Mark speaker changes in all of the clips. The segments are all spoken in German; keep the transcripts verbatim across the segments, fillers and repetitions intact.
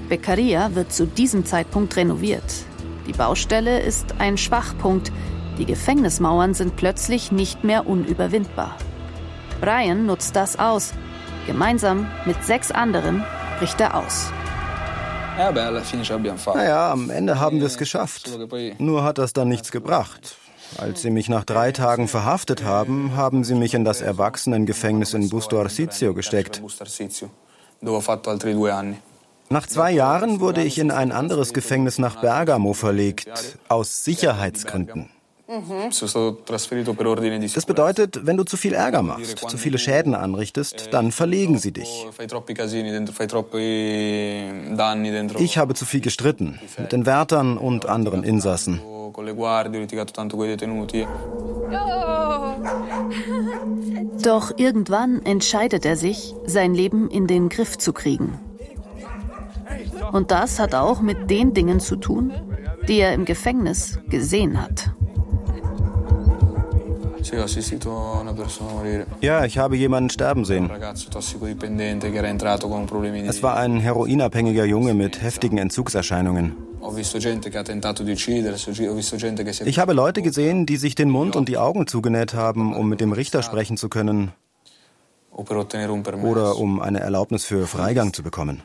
Speaker 1: Beccaria wird zu diesem Zeitpunkt renoviert. Die Baustelle ist ein Schwachpunkt. Die Gefängnismauern sind plötzlich nicht mehr unüberwindbar. Brian nutzt das aus. Gemeinsam mit sechs anderen bricht er aus.
Speaker 2: Naja, am Ende haben wir es geschafft. Nur hat das dann nichts gebracht. Als sie mich nach drei Tagen verhaftet haben, haben sie mich in das Erwachsenengefängnis in Busto Arsizio gesteckt. Nach zwei Jahren wurde ich in ein anderes Gefängnis nach Bergamo verlegt, aus Sicherheitsgründen. Das bedeutet, wenn du zu viel Ärger machst, zu viele Schäden anrichtest, dann verlegen sie dich. Ich habe zu viel gestritten, mit den Wärtern und anderen Insassen.
Speaker 1: Doch irgendwann entscheidet er sich, sein Leben in den Griff zu kriegen. Und das hat auch mit den Dingen zu tun, die er im Gefängnis gesehen hat.
Speaker 2: Ja, ich habe jemanden sterben sehen. Es war ein heroinabhängiger Junge mit heftigen Entzugserscheinungen. Ich habe Leute gesehen, die sich den Mund und die Augen zugenäht haben, um mit dem Richter sprechen zu können oder um eine Erlaubnis für Freigang zu bekommen.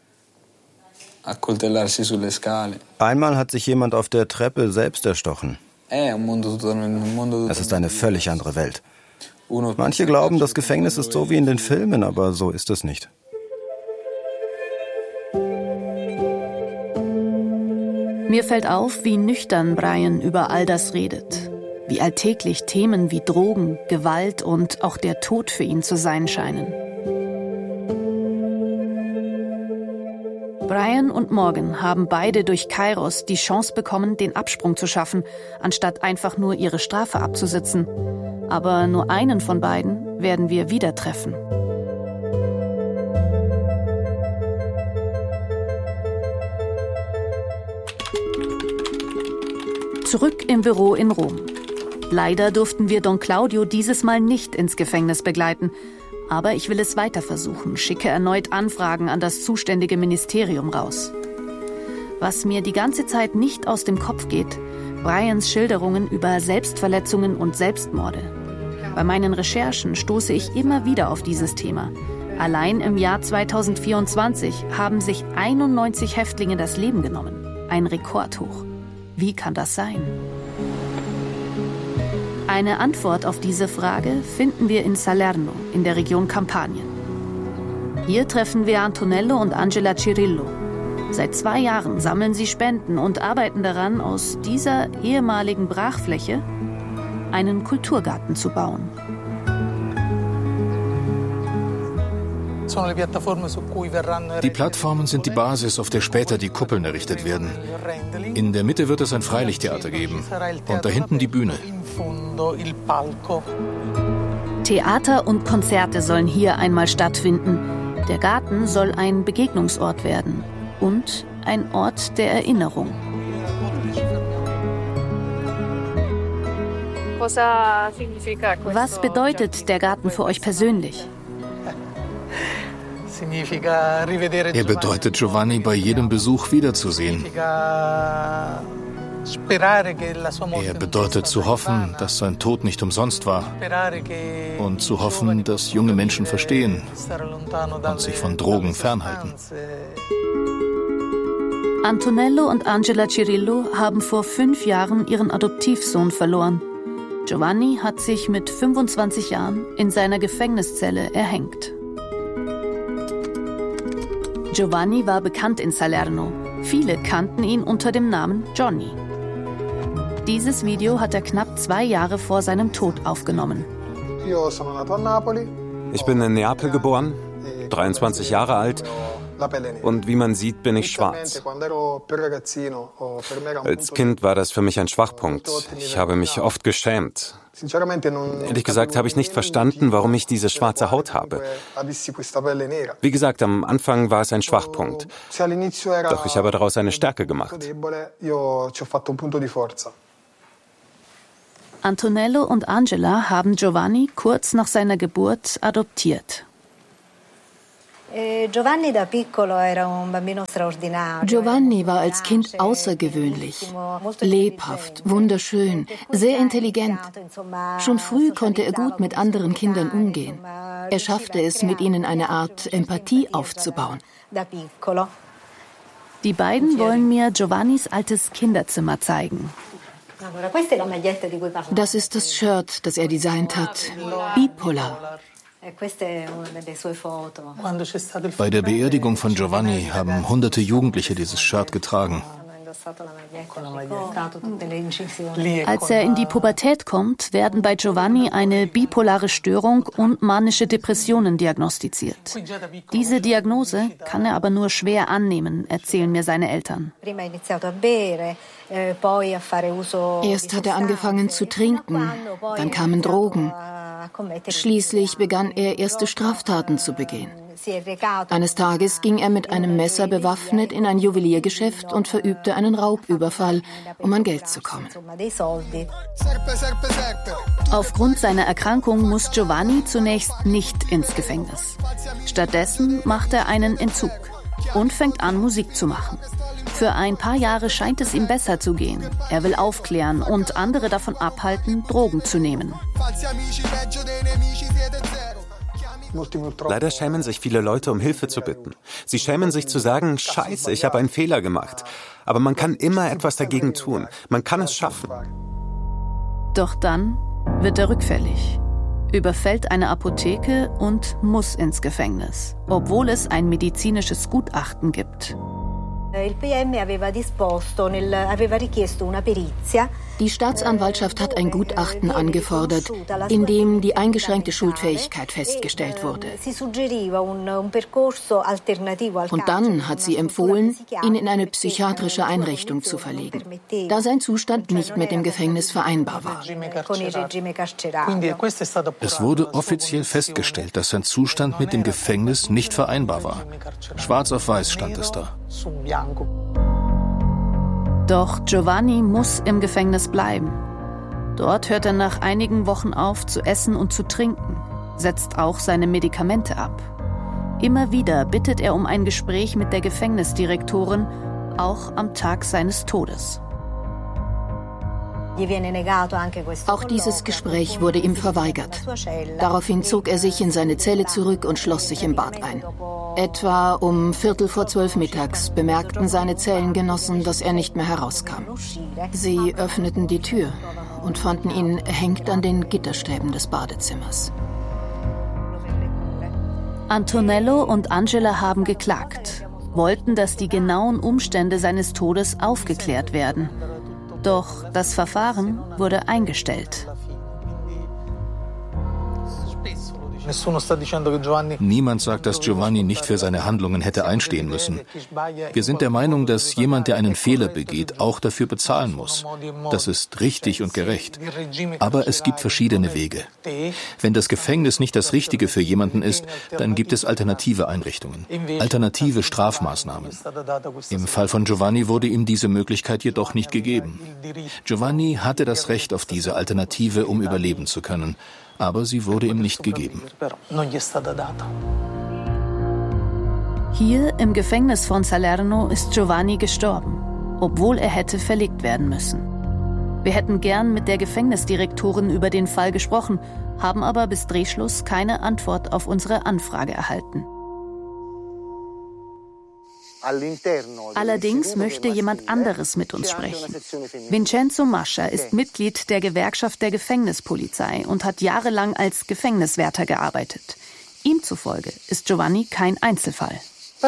Speaker 2: Einmal hat sich jemand auf der Treppe selbst erstochen. Es ist eine völlig andere Welt. Manche glauben, das Gefängnis ist so wie in den Filmen, aber so ist es nicht.
Speaker 1: Mir fällt auf, wie nüchtern Brian über all das redet. Wie alltäglich Themen wie Drogen, Gewalt und auch der Tod für ihn zu sein scheinen. Brian und Morgan haben beide durch Kairos die Chance bekommen, den Absprung zu schaffen, anstatt einfach nur ihre Strafe abzusitzen. Aber nur einen von beiden werden wir wieder treffen. Zurück im Büro in Rom. Leider durften wir Don Claudio dieses Mal nicht ins Gefängnis begleiten. Aber ich will es weiter versuchen, schicke erneut Anfragen an das zuständige Ministerium raus. Was mir die ganze Zeit nicht aus dem Kopf geht, Brians Schilderungen über Selbstverletzungen und Selbstmorde. Bei meinen Recherchen stoße ich immer wieder auf dieses Thema. Allein im Jahr zweitausendvierundzwanzig haben sich einundneunzig Häftlinge das Leben genommen. Ein Rekordhoch. Wie kann das sein? Eine Antwort auf diese Frage finden wir in Salerno, in der Region Kampanien. Hier treffen wir Antonello und Angela Cirillo. Seit zwei Jahren sammeln sie Spenden und arbeiten daran, aus dieser ehemaligen Brachfläche einen Kulturgarten zu bauen.
Speaker 3: Die Plattformen sind die Basis, auf der später die Kuppeln errichtet werden. In der Mitte wird es ein Freilichttheater geben und da hinten die Bühne.
Speaker 1: Theater und Konzerte sollen hier einmal stattfinden. Der Garten soll ein Begegnungsort werden und ein Ort der Erinnerung. Was bedeutet der Garten für euch persönlich?
Speaker 3: Er bedeutet, Giovanni bei jedem Besuch wiederzusehen. Er bedeutet zu hoffen, dass sein Tod nicht umsonst war. Und zu hoffen, dass junge Menschen verstehen und sich von Drogen fernhalten.
Speaker 1: Antonello und Angela Cirillo haben vor fünf Jahren ihren Adoptivsohn verloren. Giovanni hat sich mit fünfundzwanzig Jahren in seiner Gefängniszelle erhängt. Giovanni war bekannt in Salerno. Viele kannten ihn unter dem Namen Johnny. Dieses Video hat er knapp zwei Jahre vor seinem Tod aufgenommen.
Speaker 4: Ich bin in Neapel geboren, dreiundzwanzig Jahre alt. Und wie man sieht, bin ich schwarz. Als Kind war das für mich ein Schwachpunkt. Ich habe mich oft geschämt. Ehrlich gesagt habe ich nicht verstanden, warum ich diese schwarze Haut habe. Wie gesagt, am Anfang war es ein Schwachpunkt. Doch ich habe daraus eine Stärke gemacht.
Speaker 1: Antonello und Angela haben Giovanni kurz nach seiner Geburt adoptiert.
Speaker 5: Giovanni war als Kind außergewöhnlich, lebhaft, wunderschön, sehr intelligent. Schon früh konnte er gut mit anderen Kindern umgehen. Er schaffte es, mit ihnen eine Art Empathie aufzubauen.
Speaker 1: Die beiden wollen mir Giovannis altes Kinderzimmer zeigen.
Speaker 5: Das ist das Shirt, das er designt hat. Bipolar.
Speaker 3: Bei der Beerdigung von Giovanni haben hunderte Jugendliche dieses Shirt getragen.
Speaker 1: Als er in die Pubertät kommt, werden bei Giovanni eine bipolare Störung und manische Depressionen diagnostiziert. Diese Diagnose kann er aber nur schwer annehmen, erzählen mir seine Eltern.
Speaker 5: Erst hat er angefangen zu trinken, dann kamen Drogen. Schließlich begann er, erste Straftaten zu begehen. Eines Tages ging er mit einem Messer bewaffnet in ein Juweliergeschäft und verübte einen Raubüberfall, um an Geld zu kommen.
Speaker 1: Aufgrund seiner Erkrankung muss Giovanni zunächst nicht ins Gefängnis. Stattdessen macht er einen Entzug und fängt an, Musik zu machen. Für ein paar Jahre scheint es ihm besser zu gehen. Er will aufklären und andere davon abhalten, Drogen zu nehmen.
Speaker 4: Leider schämen sich viele Leute, um Hilfe zu bitten. Sie schämen sich zu sagen, Scheiße, ich habe einen Fehler gemacht. Aber man kann immer etwas dagegen tun. Man kann es schaffen.
Speaker 1: Doch dann wird er rückfällig, überfällt eine Apotheke und muss ins Gefängnis, obwohl es ein medizinisches Gutachten gibt.
Speaker 5: Die Staatsanwaltschaft hat ein Gutachten angefordert, in dem die eingeschränkte Schuldfähigkeit festgestellt wurde. Und dann hat sie empfohlen, ihn in eine psychiatrische Einrichtung zu verlegen, da sein Zustand nicht mit dem Gefängnis vereinbar war.
Speaker 3: Es wurde offiziell festgestellt, dass sein Zustand mit dem Gefängnis nicht vereinbar war. Schwarz auf weiß stand es da.
Speaker 1: Doch Giovanni muss im Gefängnis bleiben. Dort hört er nach einigen Wochen auf zu essen und zu trinken, setzt auch seine Medikamente ab. Immer wieder bittet er um ein Gespräch mit der Gefängnisdirektorin, auch am Tag seines Todes.
Speaker 5: Auch dieses Gespräch wurde ihm verweigert. Daraufhin zog er sich in seine Zelle zurück und schloss sich im Bad ein. Etwa um Viertel vor zwölf mittags bemerkten seine Zellengenossen, dass er nicht mehr herauskam. Sie öffneten die Tür und fanden ihn hängt an den Gitterstäben des Badezimmers.
Speaker 1: Antonello und Angela haben geklagt, wollten, dass die genauen Umstände seines Todes aufgeklärt werden. Doch das Verfahren wurde eingestellt.
Speaker 3: Niemand sagt, dass Giovanni nicht für seine Handlungen hätte einstehen müssen. Wir sind der Meinung, dass jemand, der einen Fehler begeht, auch dafür bezahlen muss. Das ist richtig und gerecht. Aber es gibt verschiedene Wege. Wenn das Gefängnis nicht das Richtige für jemanden ist, dann gibt es alternative Einrichtungen, alternative Strafmaßnahmen. Im Fall von Giovanni wurde ihm diese Möglichkeit jedoch nicht gegeben. Giovanni hatte das Recht auf diese Alternative, um überleben zu können. Aber sie wurde ihm nicht gegeben.
Speaker 1: Hier im Gefängnis von Salerno ist Giovanni gestorben, obwohl er hätte verlegt werden müssen. Wir hätten gern mit der Gefängnisdirektorin über den Fall gesprochen, haben aber bis Drehschluss keine Antwort auf unsere Anfrage erhalten. Allerdings möchte jemand anderes mit uns sprechen. Vincenzo Mascia ist Mitglied der Gewerkschaft der Gefängnispolizei und hat jahrelang als Gefängniswärter gearbeitet. Ihm zufolge ist Giovanni kein Einzelfall.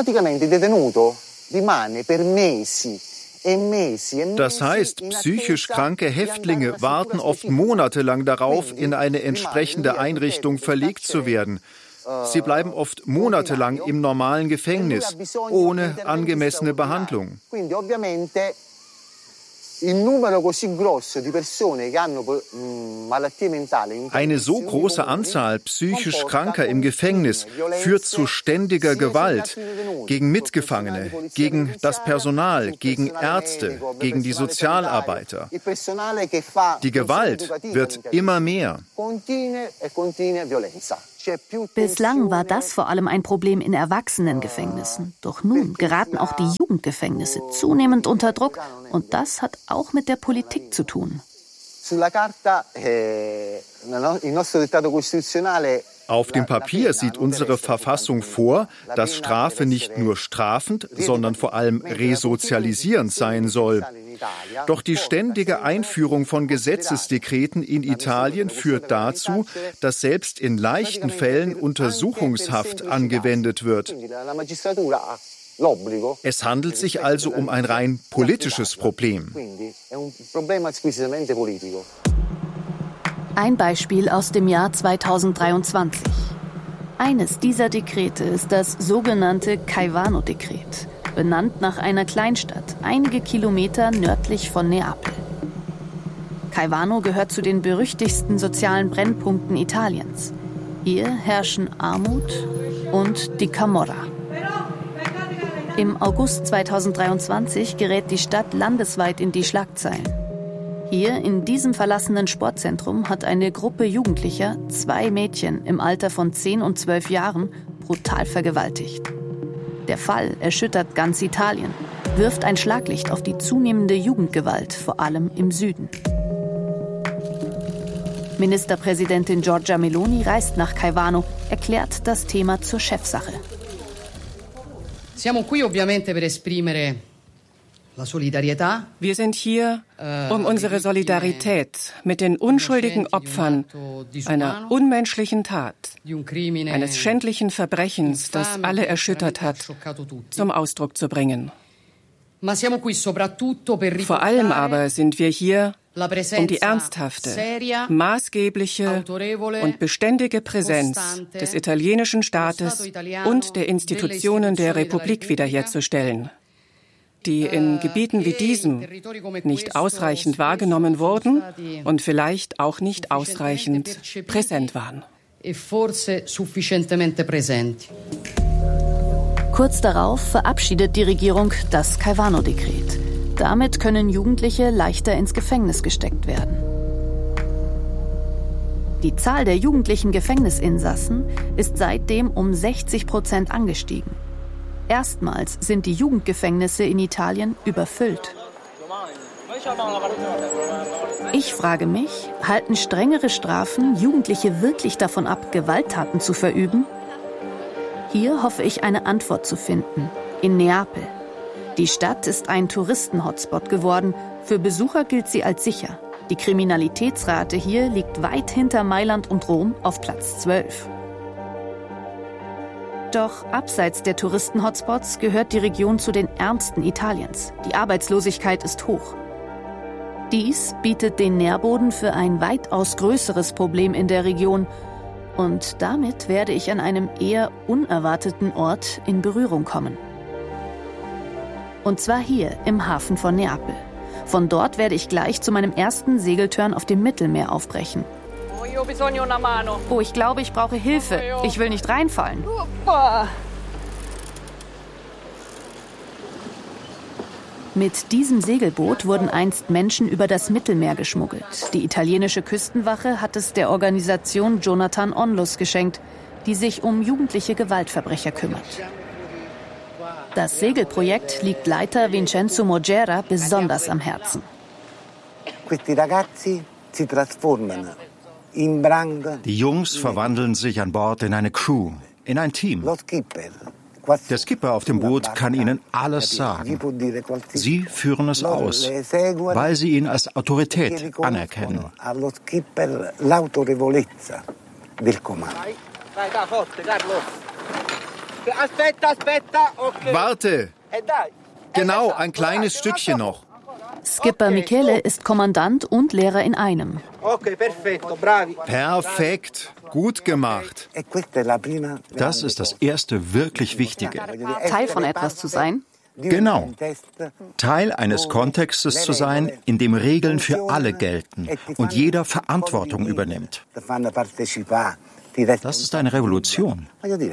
Speaker 6: Das heißt, psychisch kranke Häftlinge warten oft monatelang darauf, in eine entsprechende Einrichtung verlegt zu werden. Sie bleiben oft monatelang im normalen Gefängnis, ohne angemessene Behandlung. Eine so große Anzahl psychisch Kranker im Gefängnis führt zu ständiger Gewalt gegen Mitgefangene, gegen das Personal, gegen Ärzte, gegen die Sozialarbeiter. Die Gewalt wird immer mehr.
Speaker 1: Bislang war das vor allem ein Problem in Erwachsenengefängnissen. Doch nun geraten auch die Jugendgefängnisse zunehmend unter Druck. Und das hat auch mit der Politik zu tun.
Speaker 6: Auf dem Papier sieht unsere Verfassung vor, dass Strafe nicht nur strafend, sondern vor allem resozialisierend sein soll. Doch die ständige Einführung von Gesetzesdekreten in Italien führt dazu, dass selbst in leichten Fällen Untersuchungshaft angewendet wird. Es handelt sich also um ein rein politisches Problem.
Speaker 1: Ein Beispiel aus dem Jahr zweitausenddreiundzwanzig. Eines dieser Dekrete ist das sogenannte Caivano-Dekret, benannt nach einer Kleinstadt, einige Kilometer nördlich von Neapel. Caivano gehört zu den berüchtigsten sozialen Brennpunkten Italiens. Hier herrschen Armut und die Camorra. Im August zweitausenddreiundzwanzig gerät die Stadt landesweit in die Schlagzeilen. Hier in diesem verlassenen Sportzentrum hat eine Gruppe Jugendlicher zwei Mädchen im Alter von zehn und zwölf Jahren brutal vergewaltigt. Der Fall erschüttert ganz Italien, wirft ein Schlaglicht auf die zunehmende Jugendgewalt, vor allem im Süden. Ministerpräsidentin Giorgia Meloni reist nach Caivano, erklärt das Thema zur Chefsache.
Speaker 7: Siamo qui ovviamente per esprimere la solidarietà.
Speaker 8: Wir sind hier, um unsere Solidarität mit den unschuldigen Opfern einer unmenschlichen Tat, eines schändlichen Verbrechens, das alle erschüttert hat, zum Ausdruck zu bringen. Vor allem aber sind wir hier, um die ernsthafte, maßgebliche und beständige Präsenz des italienischen Staates und der Institutionen der Republik wiederherzustellen, die in Gebieten wie diesem nicht ausreichend wahrgenommen wurden und vielleicht auch nicht ausreichend präsent waren.
Speaker 1: Kurz darauf verabschiedet die Regierung das Caivano-Dekret. Damit können Jugendliche leichter ins Gefängnis gesteckt werden. Die Zahl der jugendlichen Gefängnisinsassen ist seitdem um sechzig Prozent angestiegen. Erstmals sind die Jugendgefängnisse in Italien überfüllt. Ich frage mich, halten strengere Strafen Jugendliche wirklich davon ab, Gewalttaten zu verüben? Hier hoffe ich, eine Antwort zu finden. In Neapel. Die Stadt ist ein Touristen-Hotspot geworden. Für Besucher gilt sie als sicher. Die Kriminalitätsrate hier liegt weit hinter Mailand und Rom auf Platz zwölf. Doch abseits der Touristen-Hotspots gehört die Region zu den ärmsten Italiens. Die Arbeitslosigkeit ist hoch. Dies bietet den Nährboden für ein weitaus größeres Problem in der Region. Und damit werde ich an einem eher unerwarteten Ort in Berührung kommen. Und zwar hier im Hafen von Neapel. Von dort werde ich gleich zu meinem ersten Segeltörn auf dem Mittelmeer aufbrechen. Oh, ich glaube, ich brauche Hilfe. Ich will nicht reinfallen. Mit diesem Segelboot wurden einst Menschen über das Mittelmeer geschmuggelt. Die italienische Küstenwache hat es der Organisation Jonathan Onlus geschenkt, die sich um jugendliche Gewaltverbrecher kümmert. Das Segelprojekt liegt Leiter Vincenzo Mogera besonders am Herzen.
Speaker 9: Die Jungs verwandeln sich an Bord in eine Crew, in ein Team. Der Skipper auf dem Boot kann ihnen alles sagen. Sie führen es aus, weil sie ihn als Autorität anerkennen.
Speaker 6: Warte! Genau, ein kleines Stückchen noch.
Speaker 1: Skipper Michele ist Kommandant und Lehrer in einem.
Speaker 6: Perfekt, gut gemacht.
Speaker 9: Das ist das erste wirklich Wichtige.
Speaker 1: Teil von etwas zu sein?
Speaker 9: Genau. Teil eines Kontextes zu sein, in dem Regeln für alle gelten und jeder Verantwortung übernimmt. Das ist eine Revolution.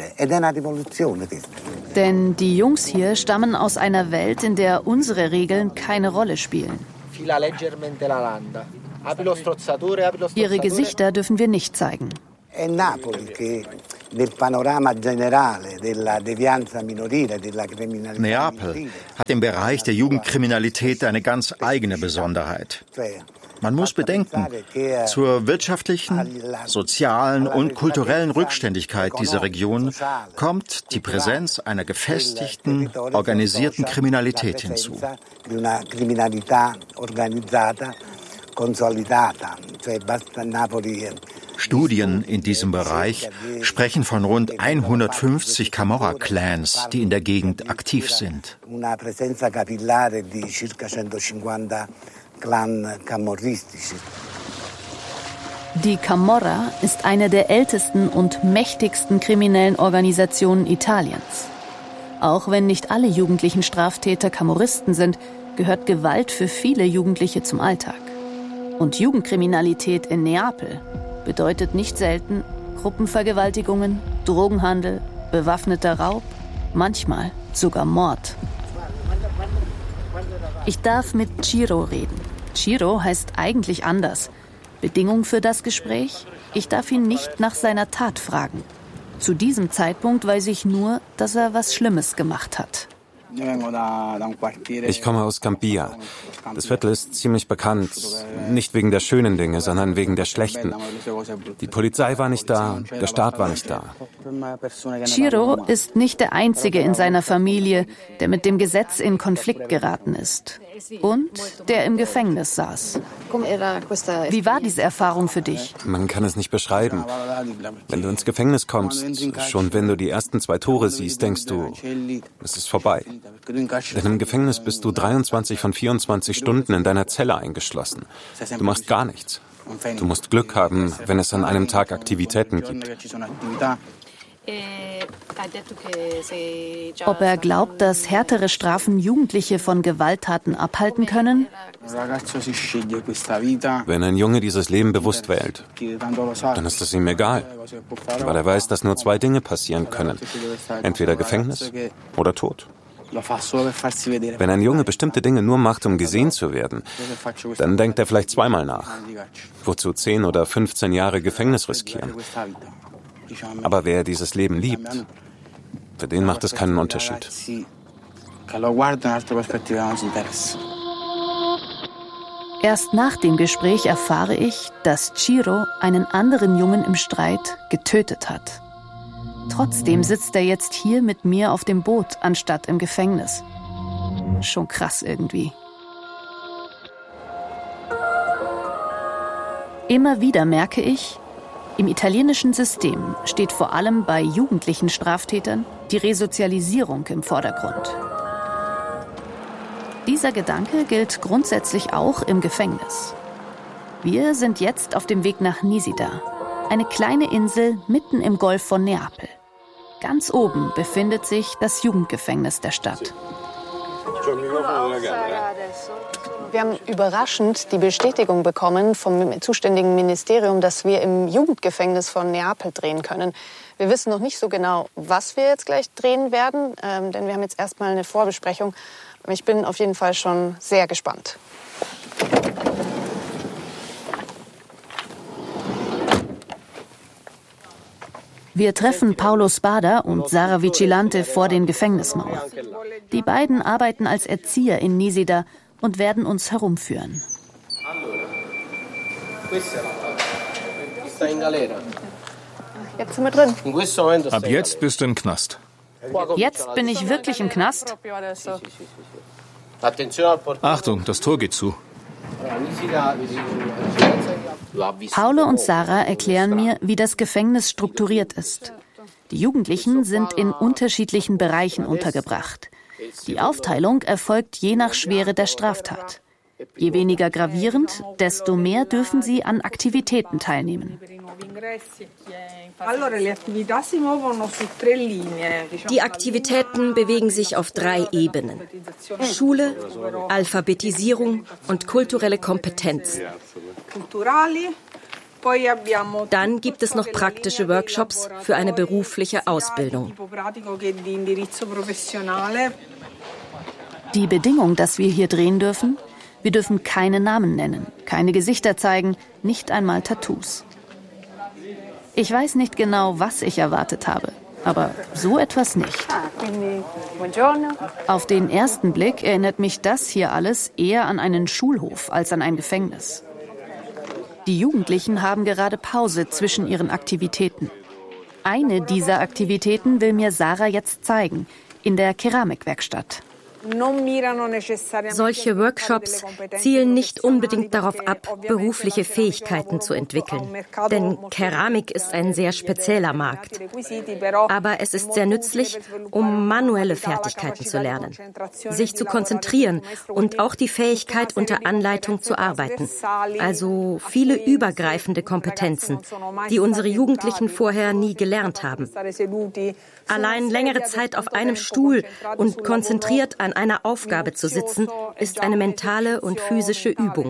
Speaker 1: Denn die Jungs hier stammen aus einer Welt, in der unsere Regeln keine Rolle spielen. Ihre Gesichter dürfen wir nicht zeigen.
Speaker 9: Neapel hat im Bereich der Jugendkriminalität eine ganz eigene Besonderheit. Man muss bedenken, zur wirtschaftlichen, sozialen und kulturellen Rückständigkeit dieser Region kommt die Präsenz einer gefestigten, organisierten Kriminalität hinzu. Studien in diesem Bereich sprechen von rund hundertfünfzig Camorra-Clans, die in der Gegend aktiv sind.
Speaker 1: Die Camorra ist eine der ältesten und mächtigsten kriminellen Organisationen Italiens. Auch wenn nicht alle jugendlichen Straftäter Camorristen sind, gehört Gewalt für viele Jugendliche zum Alltag. Und Jugendkriminalität in Neapel bedeutet nicht selten Gruppenvergewaltigungen, Drogenhandel, bewaffneter Raub, manchmal sogar Mord. Ich darf mit Ciro reden. Ciro heißt eigentlich anders. Bedingung für das Gespräch? Ich darf ihn nicht nach seiner Tat fragen. Zu diesem Zeitpunkt weiß ich nur, dass er was Schlimmes gemacht hat.
Speaker 4: Ich komme aus Campia. Das Viertel ist ziemlich bekannt. Nicht wegen der schönen Dinge, sondern wegen der schlechten. Die Polizei war nicht da, der Staat war nicht da.
Speaker 1: Ciro ist nicht der Einzige in seiner Familie, der mit dem Gesetz in Konflikt geraten ist. Und der im Gefängnis saß. Wie war diese Erfahrung für dich?
Speaker 4: Man kann es nicht beschreiben. Wenn du ins Gefängnis kommst, schon wenn du die ersten zwei Tore siehst, denkst du, es ist vorbei. Denn im Gefängnis bist du dreiundzwanzig von vierundzwanzig Stunden in deiner Zelle eingeschlossen. Du machst gar nichts. Du musst Glück haben, wenn es an einem Tag Aktivitäten gibt.
Speaker 1: Ob er glaubt, dass härtere Strafen Jugendliche von Gewalttaten abhalten können?
Speaker 4: Wenn ein Junge dieses Leben bewusst wählt, dann ist es ihm egal, weil er weiß, dass nur zwei Dinge passieren können. Entweder Gefängnis oder Tod. Wenn ein Junge bestimmte Dinge nur macht, um gesehen zu werden, dann denkt er vielleicht zweimal nach. Wozu zehn oder fünfzehn Jahre Gefängnis riskieren? Aber wer dieses Leben liebt, für den macht es keinen Unterschied.
Speaker 1: Erst nach dem Gespräch erfahre ich, dass Ciro einen anderen Jungen im Streit getötet hat. Trotzdem sitzt er jetzt hier mit mir auf dem Boot, anstatt im Gefängnis. Schon krass irgendwie. Immer wieder merke ich, im italienischen System steht vor allem bei jugendlichen Straftätern die Resozialisierung im Vordergrund. Dieser Gedanke gilt grundsätzlich auch im Gefängnis. Wir sind jetzt auf dem Weg nach Nisida, eine kleine Insel mitten im Golf von Neapel. Ganz oben befindet sich das Jugendgefängnis der Stadt.
Speaker 10: Wir haben überraschend die Bestätigung bekommen vom zuständigen Ministerium, dass wir im Jugendgefängnis von Neapel drehen können. Wir wissen noch nicht so genau, was wir jetzt gleich drehen werden, ähm, denn wir haben jetzt erstmal eine Vorbesprechung. Ich bin auf jeden Fall schon sehr gespannt.
Speaker 1: Wir treffen Paolo Spada und Sara Vigilante vor den Gefängnismauern. Die beiden arbeiten als Erzieher in Nisida und werden uns herumführen.
Speaker 10: Jetzt sind wir drin.
Speaker 3: Ab jetzt bist du im Knast.
Speaker 1: Jetzt bin ich wirklich im Knast?
Speaker 3: Achtung, das Tor geht zu.
Speaker 1: Paolo und Sara erklären mir, wie das Gefängnis strukturiert ist. Die Jugendlichen sind in unterschiedlichen Bereichen untergebracht. Die Aufteilung erfolgt je nach Schwere der Straftat. Je weniger gravierend, desto mehr dürfen sie an Aktivitäten teilnehmen.
Speaker 11: Die Aktivitäten bewegen sich auf drei Ebenen: Schule, Alphabetisierung und kulturelle Kompetenz. Dann gibt es noch praktische Workshops für eine berufliche Ausbildung.
Speaker 1: Die Bedingung, dass wir hier drehen dürfen: wir dürfen keine Namen nennen, keine Gesichter zeigen, nicht einmal Tattoos. Ich weiß nicht genau, was ich erwartet habe, aber so etwas nicht. Auf den ersten Blick erinnert mich das hier alles eher an einen Schulhof als an ein Gefängnis. Die Jugendlichen haben gerade Pause zwischen ihren Aktivitäten. Eine dieser Aktivitäten will mir Sarah jetzt zeigen, in der Keramikwerkstatt.
Speaker 11: Solche Workshops zielen nicht unbedingt darauf ab, berufliche Fähigkeiten zu entwickeln. Denn Keramik ist ein sehr spezieller Markt. Aber es ist sehr nützlich, um manuelle Fertigkeiten zu lernen, sich zu konzentrieren und auch die Fähigkeit, unter Anleitung zu arbeiten. Also viele übergreifende Kompetenzen, die unsere Jugendlichen vorher nie gelernt haben. Allein längere Zeit auf einem Stuhl und konzentriert an einer Aufgabe zu sitzen, ist eine mentale und physische Übung.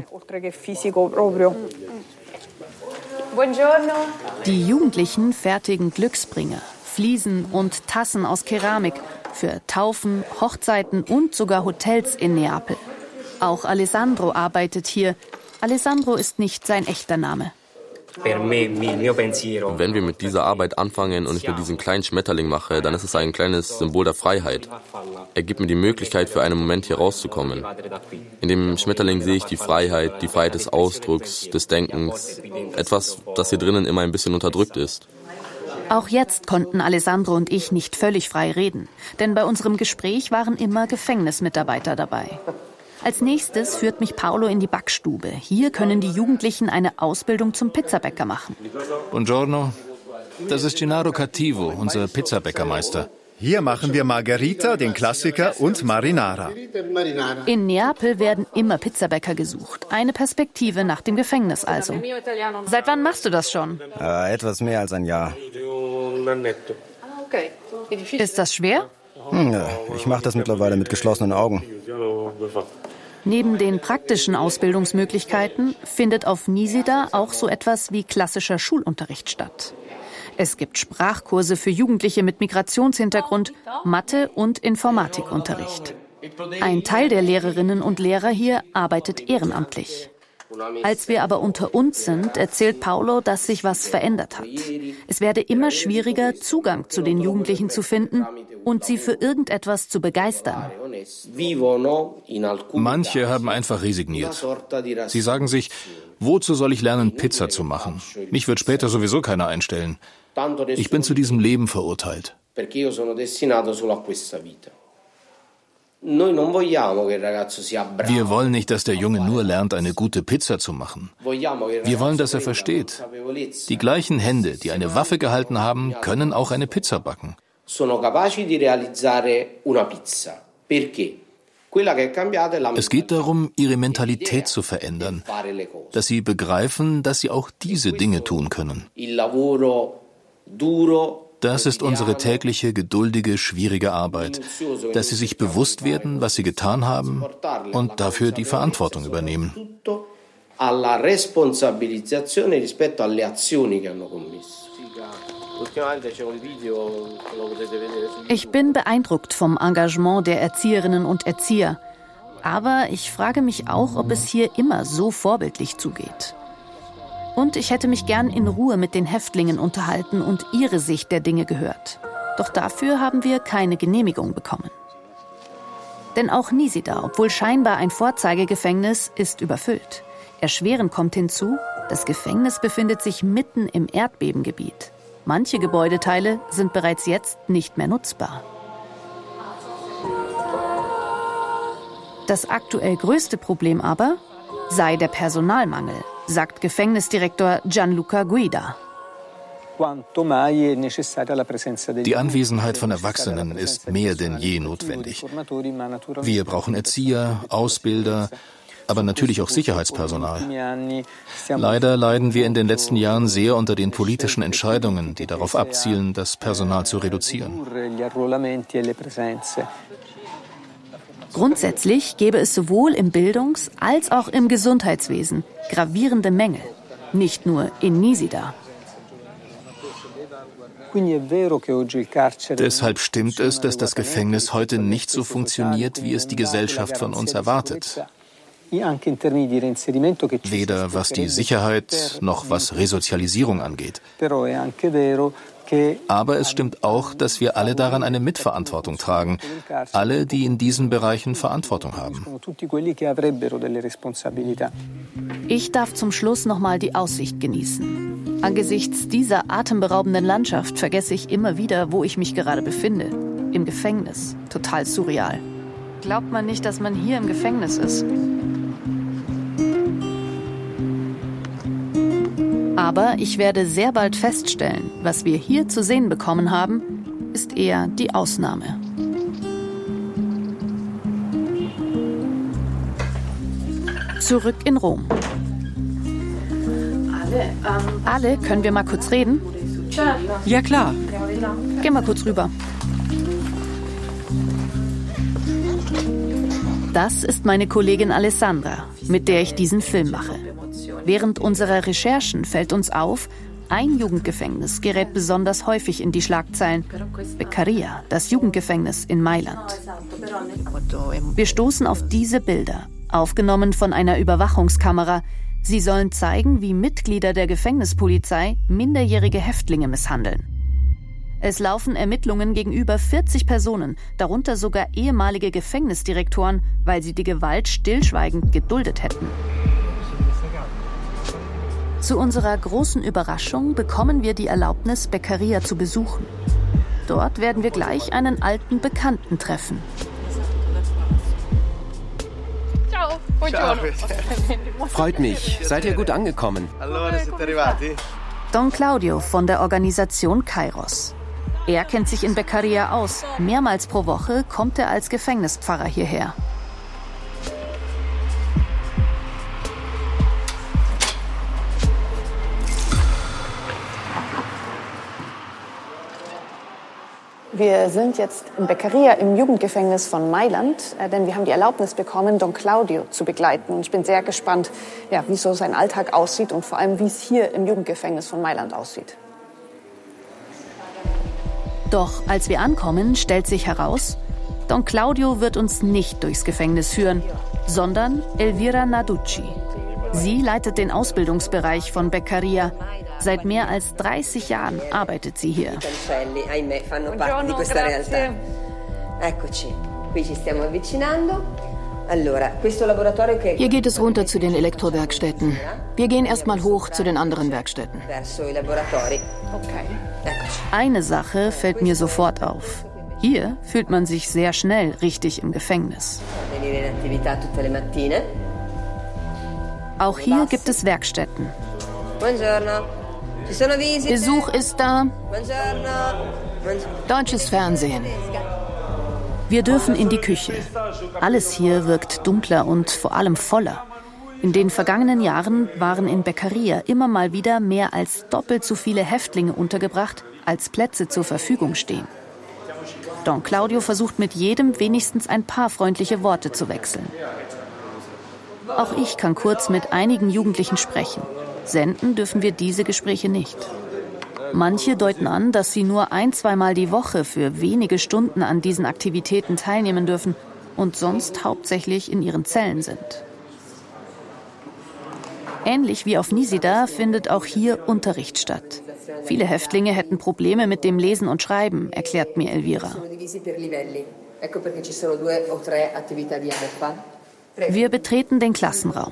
Speaker 1: Die Jugendlichen fertigen Glücksbringer, Fliesen und Tassen aus Keramik für Taufen, Hochzeiten und sogar Hotels in Neapel. Auch Alessandro arbeitet hier. Alessandro ist nicht sein echter Name.
Speaker 12: Wenn wir mit dieser Arbeit anfangen und ich nur diesen kleinen Schmetterling mache, dann ist es ein kleines Symbol der Freiheit. Er gibt mir die Möglichkeit, für einen Moment hier rauszukommen. In dem Schmetterling sehe ich die Freiheit, die Freiheit des Ausdrucks, des Denkens. Etwas, das hier drinnen immer ein bisschen unterdrückt ist.
Speaker 1: Auch jetzt konnten Alessandro und ich nicht völlig frei reden, denn bei unserem Gespräch waren immer Gefängnismitarbeiter dabei. Als nächstes führt mich Paolo in die Backstube. Hier können die Jugendlichen eine Ausbildung zum Pizzabäcker machen.
Speaker 3: Buongiorno, das ist Gennaro Cattivo, unser Pizzabäckermeister.
Speaker 6: Hier machen wir Margherita, den Klassiker, und Marinara.
Speaker 1: In Neapel werden immer Pizzabäcker gesucht. Eine Perspektive nach dem Gefängnis also. Seit wann machst du das schon?
Speaker 2: Äh, etwas mehr als ein Jahr.
Speaker 1: Ist das schwer?
Speaker 2: Hm, ja, ich mache das mittlerweile mit geschlossenen Augen.
Speaker 1: Neben den praktischen Ausbildungsmöglichkeiten findet auf Nisida auch so etwas wie klassischer Schulunterricht statt. Es gibt Sprachkurse für Jugendliche mit Migrationshintergrund, Mathe- und Informatikunterricht. Ein Teil der Lehrerinnen und Lehrer hier arbeitet ehrenamtlich. Als wir aber unter uns sind, erzählt Paolo, dass sich was verändert hat. Es werde immer schwieriger, Zugang zu den Jugendlichen zu finden und sie für irgendetwas zu begeistern.
Speaker 3: Manche haben einfach resigniert. Sie sagen sich, wozu soll ich lernen, Pizza zu machen? Mich wird später sowieso keiner einstellen. Ich bin zu diesem Leben verurteilt. Wir wollen nicht, dass der Junge nur lernt, eine gute Pizza zu machen. Wir wollen, dass er versteht. Die gleichen Hände, die eine Waffe gehalten haben, können auch eine Pizza backen. Es geht darum, ihre Mentalität zu verändern, dass sie begreifen, dass sie auch diese Dinge tun können. Das ist unsere tägliche, geduldige, schwierige Arbeit, dass sie sich bewusst werden, was sie getan haben und dafür die Verantwortung übernehmen.
Speaker 1: Ich bin beeindruckt vom Engagement der Erzieherinnen und Erzieher. Aber ich frage mich auch, ob es hier immer so vorbildlich zugeht. Und ich hätte mich gern in Ruhe mit den Häftlingen unterhalten und ihre Sicht der Dinge gehört. Doch dafür haben wir keine Genehmigung bekommen. Denn auch Nisida, obwohl scheinbar ein Vorzeigegefängnis, ist überfüllt. Erschwerend kommt hinzu, das Gefängnis befindet sich mitten im Erdbebengebiet. Manche Gebäudeteile sind bereits jetzt nicht mehr nutzbar. Das aktuell größte Problem aber sei der Personalmangel, sagt Gefängnisdirektor Gianluca Guida.
Speaker 3: Die Anwesenheit von Erwachsenen ist mehr denn je notwendig. Wir brauchen Erzieher, Ausbilder, aber natürlich auch Sicherheitspersonal. Leider leiden wir in den letzten Jahren sehr unter den politischen Entscheidungen, die darauf abzielen, das Personal zu reduzieren.
Speaker 1: Grundsätzlich gäbe es sowohl im Bildungs- als auch im Gesundheitswesen gravierende Mängel. Nicht nur in Nisida.
Speaker 3: Deshalb stimmt es, dass das Gefängnis heute nicht so funktioniert, wie es die Gesellschaft von uns erwartet. weder was die Sicherheit noch was Resozialisierung angeht. Aber es stimmt auch, dass wir alle daran eine Mitverantwortung tragen. Alle, die in diesen Bereichen Verantwortung haben.
Speaker 1: Ich darf zum Schluss noch mal die Aussicht genießen. Angesichts dieser atemberaubenden Landschaft vergesse ich immer wieder, wo ich mich gerade befinde. Im Gefängnis. Total surreal. Glaubt man nicht, dass man hier im Gefängnis ist? Aber ich werde sehr bald feststellen, was wir hier zu sehen bekommen haben, ist eher die Ausnahme. Zurück in Rom.
Speaker 10: Alle, ähm,
Speaker 1: Alle, können wir mal kurz reden?
Speaker 8: Ja, klar.
Speaker 1: Geh mal kurz rüber. Das ist meine Kollegin Alessandra, mit der ich diesen Film mache. Während unserer Recherchen fällt uns auf, ein Jugendgefängnis gerät besonders häufig in die Schlagzeilen. Beccaria, das Jugendgefängnis in Mailand. Wir stoßen auf diese Bilder, aufgenommen von einer Überwachungskamera. Sie sollen zeigen, wie Mitglieder der Gefängnispolizei minderjährige Häftlinge misshandeln. Es laufen Ermittlungen gegen über vierzig Personen, darunter sogar ehemalige Gefängnisdirektoren, weil sie die Gewalt stillschweigend geduldet hätten. Zu unserer großen Überraschung bekommen wir die Erlaubnis, Beccaria zu besuchen. Dort werden wir gleich einen alten Bekannten treffen.
Speaker 13: Ciao, buongiorno. Freut mich. Seid ihr gut angekommen?
Speaker 1: Don Claudio von der Organisation Kairos. Er kennt sich in Beccaria aus. Mehrmals pro Woche kommt er als Gefängnispfarrer hierher.
Speaker 10: Wir sind jetzt in Beccaria im Jugendgefängnis von Mailand, äh, denn wir haben die Erlaubnis bekommen, Don Claudio zu begleiten. Und ich bin sehr gespannt, ja, wie so sein Alltag aussieht und vor allem, wie es hier im Jugendgefängnis von Mailand aussieht.
Speaker 1: Doch als wir ankommen, stellt sich heraus, Don Claudio wird uns nicht durchs Gefängnis führen, sondern Elvira Narducci. Sie leitet den Ausbildungsbereich von Beccaria. Seit mehr als dreißig Jahren arbeitet sie hier.
Speaker 5: Hier geht es runter zu den Elektrowerkstätten. Wir gehen erstmal hoch zu den anderen Werkstätten.
Speaker 1: Eine Sache fällt mir sofort auf. Hier fühlt man sich sehr schnell richtig im Gefängnis. Auch hier gibt es Werkstätten. Besuch ist da.
Speaker 5: Deutsches Fernsehen.
Speaker 1: Wir dürfen in die Küche. Alles hier wirkt dunkler und vor allem voller. In den vergangenen Jahren waren in Beccaria immer mal wieder mehr als doppelt so viele Häftlinge untergebracht, als Plätze zur Verfügung stehen. Don Claudio versucht mit jedem wenigstens ein paar freundliche Worte zu wechseln. Auch ich kann kurz mit einigen Jugendlichen sprechen. Senden dürfen wir diese Gespräche nicht. Manche deuten an, dass sie nur ein-, zweimal die Woche für wenige Stunden an diesen Aktivitäten teilnehmen dürfen und sonst hauptsächlich in ihren Zellen sind. Ähnlich wie auf Nisida findet auch hier Unterricht statt. Viele Häftlinge hätten Probleme mit dem Lesen und Schreiben, erklärt mir Elvira. Wir betreten den Klassenraum.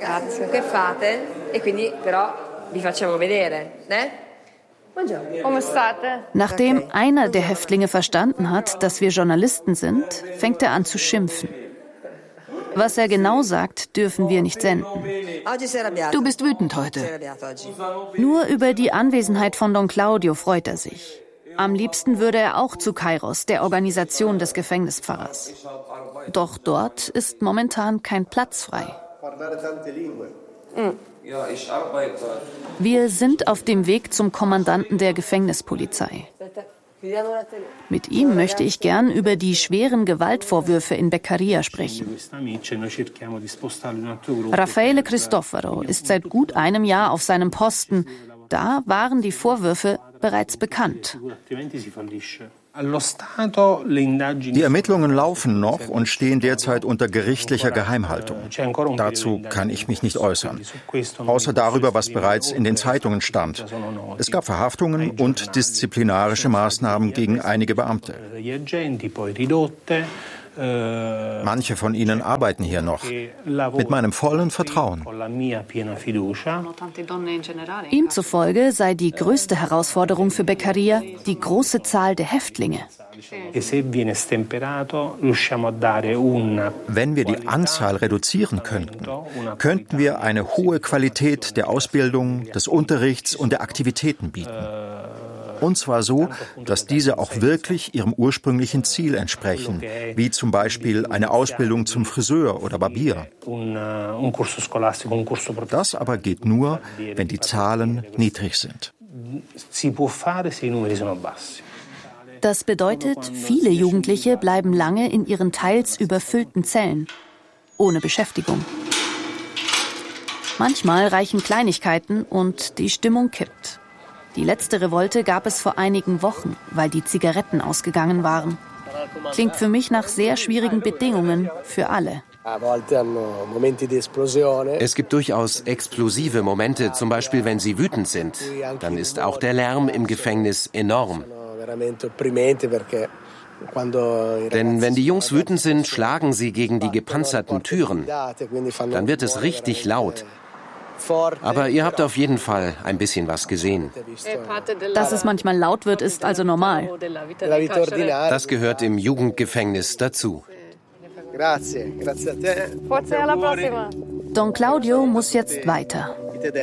Speaker 1: Nachdem einer der Häftlinge verstanden hat, dass wir Journalisten sind, fängt er an zu schimpfen. Was er genau sagt, dürfen wir nicht senden.
Speaker 5: Du bist wütend heute.
Speaker 1: Nur über die Anwesenheit von Don Claudio freut er sich. Am liebsten würde er auch zu Kairos, der Organisation des Gefängnispfarrers. Doch dort ist momentan kein Platz frei. Wir sind auf dem Weg zum Kommandanten der Gefängnispolizei. Mit ihm möchte ich gern über die schweren Gewaltvorwürfe in Beccaria sprechen. Raffaele Cristoforo ist seit gut einem Jahr auf seinem Posten. Da waren die Vorwürfe bereits bekannt.
Speaker 9: Die Ermittlungen laufen noch und stehen derzeit unter gerichtlicher Geheimhaltung. Dazu kann ich mich nicht äußern, außer darüber, was bereits in den Zeitungen stand. Es gab Verhaftungen und disziplinarische Maßnahmen gegen einige Beamte. Manche von ihnen arbeiten hier noch, mit meinem vollen Vertrauen.
Speaker 1: Ihm zufolge sei die größte Herausforderung für Beccaria die große Zahl der Häftlinge.
Speaker 9: Wenn wir die Anzahl reduzieren könnten, könnten wir eine hohe Qualität der Ausbildung, des Unterrichts und der Aktivitäten bieten. Und zwar so, dass diese auch wirklich ihrem ursprünglichen Ziel entsprechen, wie zum Beispiel eine Ausbildung zum Friseur oder Barbier. Das aber geht nur, wenn die Zahlen niedrig sind.
Speaker 1: Das bedeutet, viele Jugendliche bleiben lange in ihren teils überfüllten Zellen, ohne Beschäftigung. Manchmal reichen Kleinigkeiten und die Stimmung kippt. Die letzte Revolte gab es vor einigen Wochen, weil die Zigaretten ausgegangen waren. Klingt für mich nach sehr schwierigen Bedingungen für alle.
Speaker 13: Es gibt durchaus explosive Momente, zum Beispiel wenn sie wütend sind. Dann ist auch der Lärm im Gefängnis enorm. Denn wenn die Jungs wütend sind, schlagen sie gegen die gepanzerten Türen. Dann wird es richtig laut. Aber ihr habt auf jeden Fall ein bisschen was gesehen.
Speaker 1: Dass es manchmal laut wird, ist also normal.
Speaker 13: Das gehört im Jugendgefängnis dazu.
Speaker 1: Don Claudio muss jetzt weiter.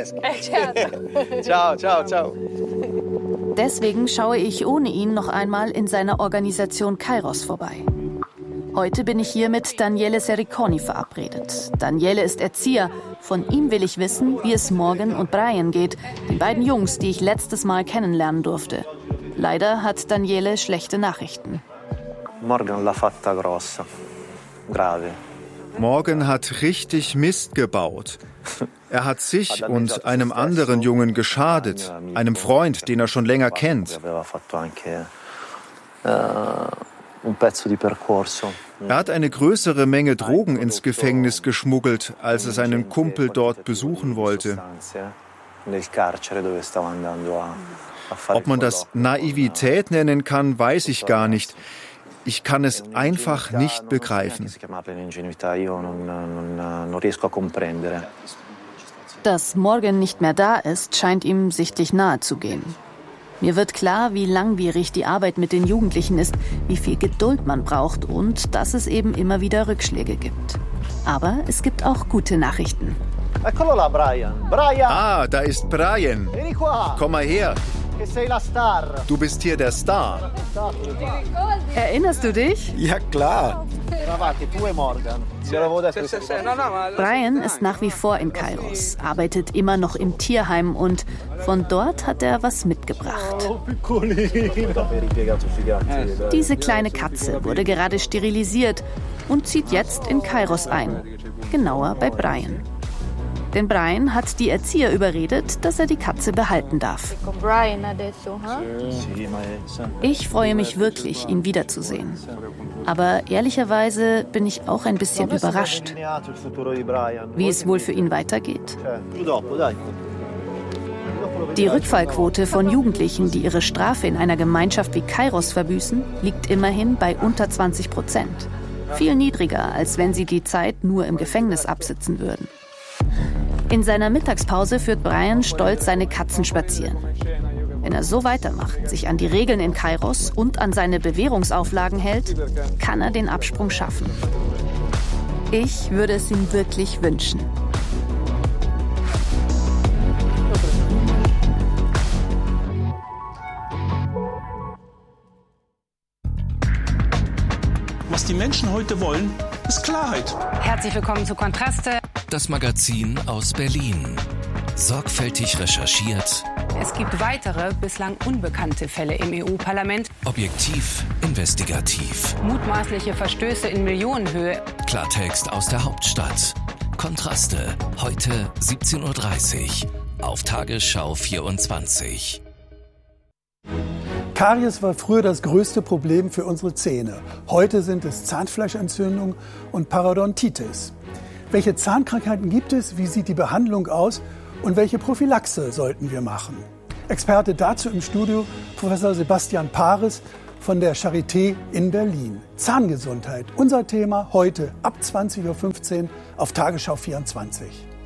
Speaker 1: Deswegen schaue ich ohne ihn noch einmal in seiner Organisation Kairos vorbei. Heute bin ich hier mit Daniele Sericoni verabredet. Daniele ist Erzieher. Von ihm will ich wissen, wie es Morgan und Brian geht, den beiden Jungs, die ich letztes Mal kennenlernen durfte. Leider hat Daniele schlechte Nachrichten.
Speaker 6: Morgan l'ha fatta grossa. Grave. Morgan hat richtig Mist gebaut. Er hat sich und einem anderen Jungen geschadet, einem Freund, den er schon länger kennt. Er hat eine größere Menge Drogen ins Gefängnis geschmuggelt, als er seinen Kumpel dort besuchen wollte. Ob man das Naivität nennen kann, weiß ich gar nicht. Ich kann es einfach nicht begreifen.
Speaker 1: Dass Morgan nicht mehr da ist, scheint ihm sichtlich nahe zu gehen. Mir wird klar, wie langwierig die Arbeit mit den Jugendlichen ist, wie viel Geduld man braucht und dass es eben immer wieder Rückschläge gibt. Aber es gibt auch gute Nachrichten.
Speaker 6: Ah, da ist Brian. Komm mal her. Du bist hier der Star.
Speaker 1: Erinnerst du dich?
Speaker 2: Ja, klar.
Speaker 1: Brian ist nach wie vor in Kairos, arbeitet immer noch im Tierheim und von dort hat er was mitgebracht. Diese kleine Katze wurde gerade sterilisiert und zieht jetzt in Kairos ein, genauer bei Brian. Denn Brian hat die Erzieher überredet, dass er die Katze behalten darf. Ich freue mich wirklich, ihn wiederzusehen. Aber ehrlicherweise bin ich auch ein bisschen überrascht, wie es wohl für ihn weitergeht. Die Rückfallquote von Jugendlichen, die ihre Strafe in einer Gemeinschaft wie Kairos verbüßen, liegt immerhin bei unter zwanzig Prozent. Viel niedriger, als wenn sie die Zeit nur im Gefängnis absitzen würden. In seiner Mittagspause führt Brian stolz seine Katzen spazieren. Wenn er so weitermacht, sich an die Regeln in Kairos und an seine Bewährungsauflagen hält, kann er den Absprung schaffen. Ich würde es ihm wirklich wünschen.
Speaker 14: Was die Menschen heute wollen, ist Klarheit.
Speaker 15: Herzlich willkommen zu Kontraste.
Speaker 16: Das Magazin aus Berlin. Sorgfältig recherchiert.
Speaker 15: Es gibt weitere, bislang unbekannte Fälle im E U-Parlament.
Speaker 16: Objektiv, investigativ.
Speaker 15: Mutmaßliche Verstöße in Millionenhöhe.
Speaker 16: Klartext aus der Hauptstadt. Kontraste. Heute siebzehn Uhr dreißig. Auf Tagesschau vierundzwanzig.
Speaker 17: Karies war früher das größte Problem für unsere Zähne. Heute sind es Zahnfleischentzündung und Parodontitis. Welche Zahnkrankheiten gibt es? Wie sieht die Behandlung aus? Und welche Prophylaxe sollten wir machen? Experte dazu im Studio Professor Sebastian Paris von der Charité in Berlin. Zahngesundheit, unser Thema heute ab zwanzig Uhr fünfzehn auf Tagesschau vierundzwanzig.